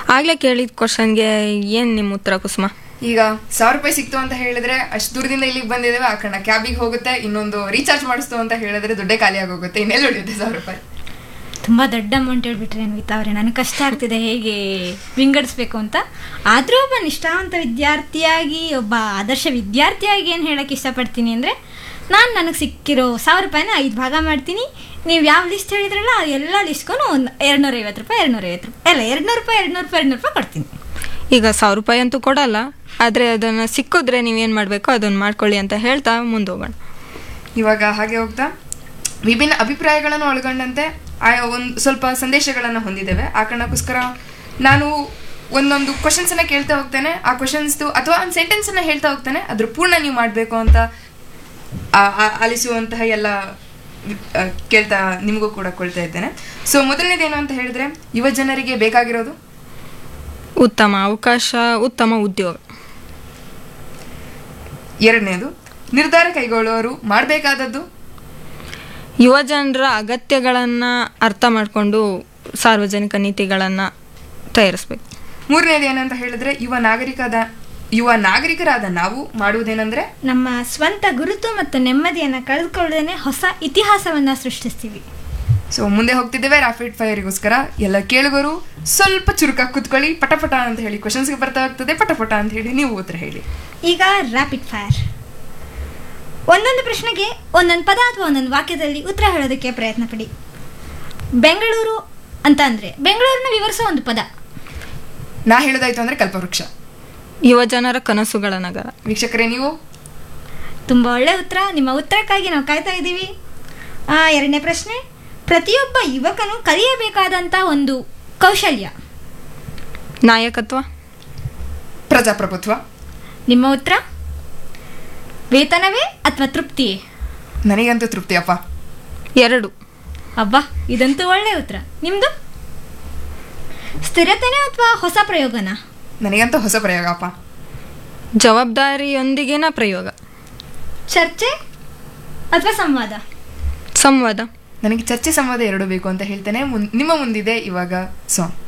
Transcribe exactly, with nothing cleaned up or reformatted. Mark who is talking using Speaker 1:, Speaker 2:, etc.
Speaker 1: ಆಗ್ಲೇ ಕೇಳಿದ ಕ್ವಶನ್ಗೆ ಏನು ನಿಮ್ಮ ಉತ್ತರ ಕುಸುಮ?
Speaker 2: ಈಗ ಸಾವಿರ ರೂಪಾಯಿ ಸಿಕ್ತು ಅಂತ ಹೇಳಿದ್ರೆ ಅಷ್ಟು ದೂರದಿಂದ ಇಲ್ಲಿಗೆ ಬಂದಿದ್ದೇವೆ, ಆ ಕಣ ಕ್ಯಾಬಿಗೆ ಹೋಗುತ್ತೆ, ಇನ್ನೊಂದು ರೀಚಾರ್ಜ್ ಮಾಡಿಸ್ತು ಅಂತ ಹೇಳಿದ್ರೆ ದುಡ್ಡೇ ಖಾಲಿ ಆಗೋಗುತ್ತೆ, ಇನ್ನೆಲ್ಲ ಉಳಿಯುತ್ತೆ ಸಾವಿರ ರೂಪಾಯಿ.
Speaker 3: ತುಂಬ ದೊಡ್ಡ ಅಮೌಂಟ್ ಹೇಳ್ಬಿಟ್ರಿ ಅನ್ವಿತಾ ಅವರೇ, ನನಗೆ ಕಷ್ಟ ಆಗ್ತಿದೆ ಹೇಗೆ ವಿಂಗಡಿಸ್ಬೇಕು ಅಂತ. ಆದರೂ ಒಬ್ಬ ನಿಷ್ಠಾವಂತ ವಿದ್ಯಾರ್ಥಿಯಾಗಿ, ಒಬ್ಬ ಆದರ್ಶ ವಿದ್ಯಾರ್ಥಿಯಾಗಿ ಏನು ಹೇಳೋಕ್ಕೆ ಇಷ್ಟಪಡ್ತೀನಿ ಅಂದರೆ, ನಾನು ನನಗೆ ಸಿಕ್ಕಿರೋ ಸಾವಿರ ರೂಪಾಯಿನ ಐದು ಭಾಗ ಮಾಡ್ತೀನಿ. ನೀವು ಯಾವ ಲಿಸ್ಟ್ ಹೇಳಿದ್ರಲ್ಲ ಆ ಎಲ್ಲ ಲಿಸ್ಟ್ಗೂ ಒಂದು ಎರಡುನೂರ ಐವತ್ತು ರೂಪಾಯಿ ಎರಡುನೂರ ಐವತ್ತು ರೂಪಾಯಿ ಎಲ್ಲ ಎರಡುನೂರು ರೂಪಾಯಿ ಎರಡುನೂರು ರೂಪಾಯಿ ಎರಡುನೂರು ರೂಪಾಯಿ ಕೊಡ್ತೀನಿ.
Speaker 1: ಈಗ ಸಾವಿರ ರೂಪಾಯಿ ಅಂತೂ ಕೊಡಲ್ಲ, ಆದರೆ ಅದನ್ನು ಸಿಕ್ಕಿದ್ರೆ ನೀವೇನು ಮಾಡಬೇಕು ಅದನ್ನು ಮಾಡ್ಕೊಳ್ಳಿ ಅಂತ ಹೇಳ್ತಾ ಮುಂದೋಗೋಣ.
Speaker 2: ಇವಾಗ ಹಾಗೆ ಹೋಗ್ತಾ ವಿಭಿನ್ನ ಅಭಿಪ್ರಾಯಗಳನ್ನು ಒಳಗೊಂಡಂತೆ ಒಂದು ಸ್ವಲ್ಪ ಸಂದೇಶಗಳನ್ನು ಹೊಂದಿದ್ದೇವೆ. ಆ ಕಾರಣಕ್ಕೋಸ್ಕರ ನಾನು ಒಂದೊಂದು ಕ್ವಶನ್ಸನ್ನು ಕೇಳ್ತಾ ಹೋಗ್ತೇನೆ, ಆ ಕ್ವಶನ್ಸ್ದು ಅಥವಾ ಒಂದು ಸೆಂಟೆನ್ಸನ್ನು ಹೇಳ್ತಾ ಹೋಗ್ತಾನೆ, ಅದ್ರ ಪೂರ್ಣ ನೀವು ಮಾಡಬೇಕು ಅಂತ ಆಲಿಸುವಂತಹ ಎಲ್ಲ ಕೇಳ್ತಾ ನಿಮಗೂ ಕೂಡ ಕೊಳ್ತಾ ಇದ್ದೇನೆ. ಸೊ ಮೊದಲನೇದೇನು ಅಂತ ಹೇಳಿದ್ರೆ, ಯುವ ಜನರಿಗೆ ಬೇಕಾಗಿರೋದು
Speaker 1: ಉತ್ತಮ ಅವಕಾಶ, ಉತ್ತಮ ಉದ್ಯೋಗ.
Speaker 2: ಎರಡನೇದು, ನಿರ್ಧಾರ ಕೈಗೊಳ್ಳುವವರು ಮಾಡಬೇಕಾದದ್ದು
Speaker 1: ಯುವ ಜನರ ಅಗತ್ಯಗಳನ್ನು ಅರ್ಥ ಮಾಡಿಕೊಂಡು ಸಾರ್ವಜನಿಕ ನೀತಿಗಳನ್ನು ತಯಾರಿಸ್ಬೇಕು.
Speaker 2: ಮೂರನೇದು ಏನಂತ ಹೇಳಿದ್ರೆ, ಯುವ ನಾಗರಿಕದ ಯುವ ನಾಗರಿಕರಾದ ನಾವು ಮಾಡುವುದೇನೆಂದ್ರೆ,
Speaker 3: ನಮ್ಮ ಸ್ವಂತ ಗುರುತು ಮತ್ತು ನೆಮ್ಮದಿಯನ್ನು ಕಳೆದುಕೊಳ್ಳದೇನೆ ಹೊಸ ಇತಿಹಾಸವನ್ನು ಸೃಷ್ಟಿಸ್ತೀವಿ.
Speaker 2: ಸೊ ಮುಂದೆ ಹೋಗ್ತಿದ್ದೇವೆ ರ್ಯಾಪಿಡ್ ಫೈರಿಗೋಸ್ಕರ. ಎಲ್ಲ ಕೇಳುಗರು ಸ್ವಲ್ಪ ಚುರುಕಾಗಿ ಕೂತ್ಕೊಳ್ಳಿ, ಪಟಪಟ ಅಂತ ಹೇಳಿ ಕ್ವಶನ್ಸ್ಗೆ ಬರ್ತಾ ಹೋಗ್ತದೆ, ಪಟಪಟ ಅಂತ ಹೇಳಿ ನೀವು ಉತ್ತರ ಹೇಳಿ.
Speaker 3: ಈಗ ರ್ಯಾಪಿಡ್ ಫೈರ್. ಒಂದೊಂದು ಪ್ರಶ್ನೆಗೆ ಒಂದೊಂದು ಪದ ಅಥವಾ ಒಂದೊಂದು ವಾಕ್ಯದಲ್ಲಿ ಉತ್ತರ ಹೇಳೋದಕ್ಕೆ ಪ್ರಯತ್ನ ಪಡಿ. ಬೆಂಗಳೂರು ಅಂತ ಅಂದರೆ ಬೆಂಗಳೂರನ್ನ ವಿವರಿಸೋ ಒಂದು ಪದ.
Speaker 2: ನಾ ಹೇಳೋದಾಯ್ತು ಅಂದರೆ ಕಲ್ಪವೃಕ್ಷ.
Speaker 1: ಯುವ ಜನರ ಕನಸುಗಳ ನಗರ.
Speaker 2: ವೀಕ್ಷಕರೇ, ನೀವು
Speaker 3: ತುಂಬ ಒಳ್ಳೆ ಉತ್ತರ. ನಿಮ್ಮ ಉತ್ತರಕ್ಕಾಗಿ ನಾವು ಕಾಯ್ತಾ ಇದ್ದೀವಿ. ಎರಡನೇ ಪ್ರಶ್ನೆ, ಪ್ರತಿಯೊಬ್ಬ ಯುವಕನು ಕಲಿಯಬೇಕಾದಂಥ ಒಂದು ಕೌಶಲ್ಯ.
Speaker 1: ನಾಯಕತ್ವ.
Speaker 2: ಪ್ರಜಾಪ್ರಭುತ್ವ.
Speaker 3: ನಿಮ್ಮ ಉತ್ತರ ವೇತನವೇ ಅಥವಾ ತೃಪ್ತಿಯೇ?
Speaker 2: ನನಗಂತೂ ತೃಪ್ತಿಯಪ್ಪ.
Speaker 1: ಎರಡು.
Speaker 3: ಅಬ್ಬಾ, ಇದಂತೂ ಒಳ್ಳೆ ಉತ್ತರ. ನಿಮ್ಮದು ಸ್ಥಿರತೆನೇ ಅಥವಾ ಹೊಸ ಪ್ರಯೋಗನ?
Speaker 2: ನನಗಂತೂ ಹೊಸ ಪ್ರಯೋಗ ಅಪ್ಪ.
Speaker 1: ಜವಾಬ್ದಾರಿಯೊಂದಿಗಿನ ಪ್ರಯೋಗ.
Speaker 3: ಚರ್ಚೆ ಅಥವಾ ಸಂವಾದ?
Speaker 1: ಸಂವಾದ.
Speaker 2: ನನಗೆ ಚರ್ಚೆ ಸಂವಾದ ಎರಡು ಬೇಕು ಅಂತ ಹೇಳ್ತೇನೆ. ನಿಮ್ಮ ಮುಂದಿದೆ ಇವಾಗ ಸಾಂಗ್.